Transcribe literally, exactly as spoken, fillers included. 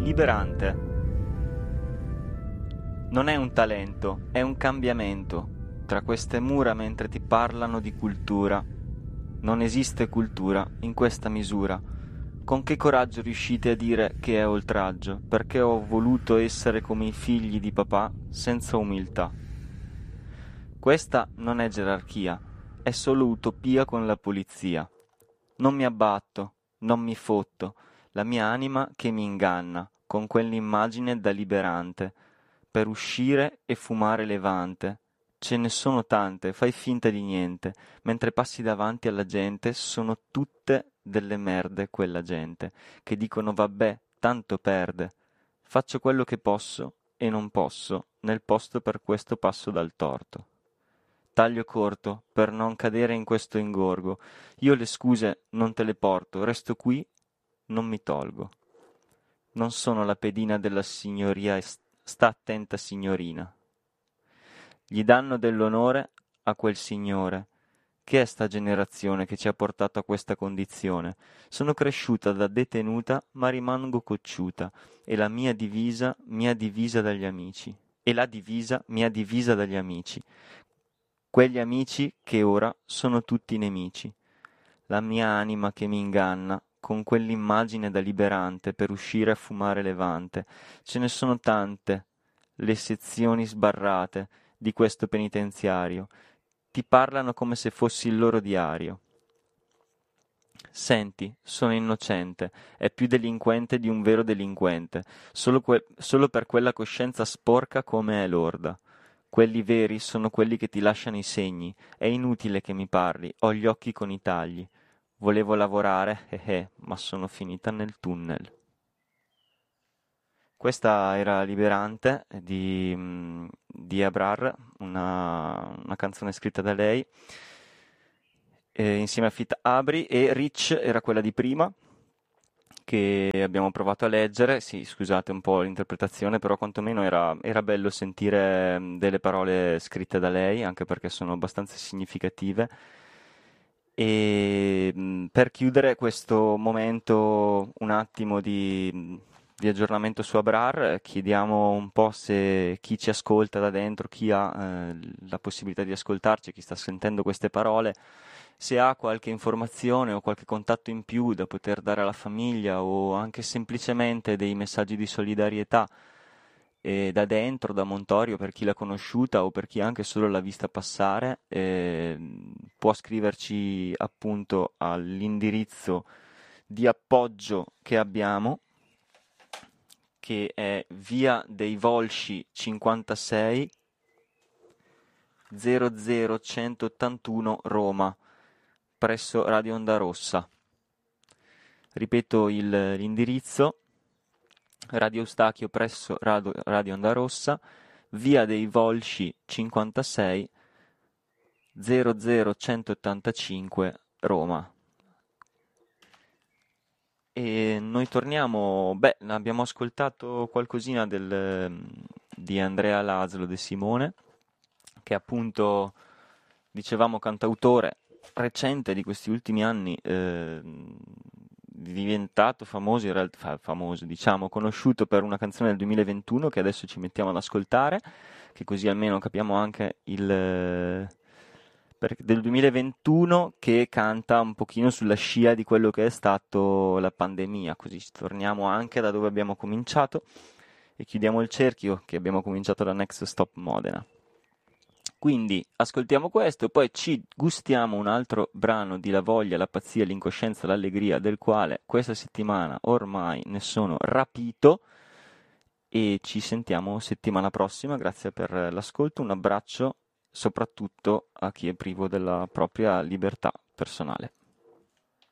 Liberante. Non è un talento, è un cambiamento. Tra queste mura mentre ti parlano di cultura. Non esiste cultura in questa misura. Con che coraggio riuscite a dire che è oltraggio? Perché ho voluto essere come i figli di papà senza umiltà. Questa non è gerarchia, è solo utopia con la polizia. Non mi abbatto, non mi fotto, la mia anima che mi inganna, con quell'immagine da liberante, per uscire e fumare levante. Ce ne sono tante, fai finta di niente, mentre passi davanti alla gente sono tutte delle merde quella gente, che dicono vabbè, tanto perde. Faccio quello che posso e non posso, nel posto per questo passo dal torto. Taglio corto, per non cadere in questo ingorgo. Io le scuse non te le porto, resto qui, non mi tolgo. Non sono la pedina della signoria, sta attenta signorina. Gli danno dell'onore a quel signore. Che è sta generazione che ci ha portato a questa condizione? Sono cresciuta da detenuta, ma rimango cocciuta, e la mia divisa mi ha divisa dagli amici. E la divisa mi ha divisa dagli amici. Quegli amici che ora sono tutti nemici. La mia anima che mi inganna, con quell'immagine da liberante per uscire a fumare levante. Ce ne sono tante, le sezioni sbarrate di questo penitenziario. Ti parlano come se fossi il loro diario. Senti, sono innocente, è più delinquente di un vero delinquente, solo, que- solo per quella coscienza sporca come è lorda. Quelli veri sono quelli che ti lasciano i segni. È inutile che mi parli, ho gli occhi con i tagli. Volevo lavorare, eh eh, ma sono finita nel tunnel. Questa era Liberante di, mm, di Abrar, una, una canzone scritta da lei, eh, insieme a Fit Abri, e Rich era quella di prima, che abbiamo provato a leggere. Sì, scusate un po' l'interpretazione, però quantomeno era, era bello sentire mm, delle parole scritte da lei, anche perché sono abbastanza significative. E mm, per chiudere questo momento un attimo di, mm, di aggiornamento su Abrar, eh, chiediamo un po' se chi ci ascolta da dentro, chi ha eh, la possibilità di ascoltarci, chi sta sentendo queste parole, se ha qualche informazione o qualche contatto in più da poter dare alla famiglia o anche semplicemente dei messaggi di solidarietà eh, da dentro, da Montorio, per chi l'ha conosciuta o per chi anche solo l'ha vista passare, eh, può scriverci appunto all'indirizzo di appoggio che abbiamo, che è via dei Volsci cinquantasei zero zero centottantuno Roma, presso Radio Onda Rossa. Ripeto il, l'indirizzo: Radio Eustachio presso Radio, Radio Onda Rossa, via dei Volsci cinquantasei zero zero centottantacinque Roma. E noi torniamo, beh, abbiamo ascoltato qualcosina del, di Andrea Laszlo De Simone, che appunto, dicevamo, cantautore recente di questi ultimi anni, eh, diventato famoso, in realtà famoso, diciamo, conosciuto per una canzone del duemilaventuno che adesso ci mettiamo ad ascoltare, che così almeno capiamo anche il per- del duemilaventuno, che canta un pochino sulla scia di quello che è stato la pandemia, così torniamo anche da dove abbiamo cominciato e chiudiamo il cerchio che abbiamo cominciato da Next Stop Modena. Quindi ascoltiamo questo, poi ci gustiamo un altro brano di La Voglia, la pazzia, l'incoscienza, l'allegria, del quale questa settimana ormai ne sono rapito, e ci sentiamo settimana prossima. Grazie per l'ascolto, un abbraccio soprattutto a chi è privo della propria libertà personale.